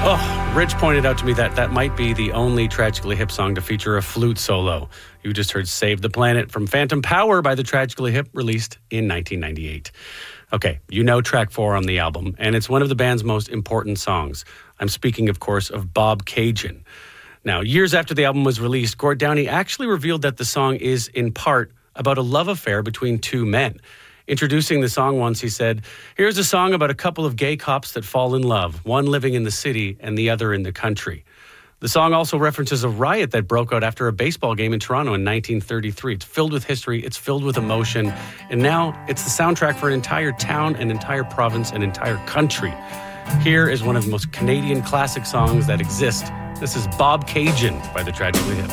Oh, Rich pointed out to me that might be the only Tragically Hip song to feature a flute solo. You just heard Save the Planet from Phantom Power by the Tragically Hip, released in 1998. Okay, you know track 4 on the album, and it's one of the band's most important songs. I'm speaking, of course, of Bob Cajun. Now, years after the album was released, Gord Downie actually revealed that the song is, in part, about a love affair between two men. Introducing the song once, he said, "Here's a song about a couple of gay cops that fall in love, one living in the city and the other in the country." The song also references a riot that broke out after a baseball game in Toronto in 1933. It's filled with history, it's filled with emotion, and now it's the soundtrack for an entire town, an entire province, an entire country. Here is one of the most Canadian classic songs that exist. This is Bob Cajun by the Tragically Hip.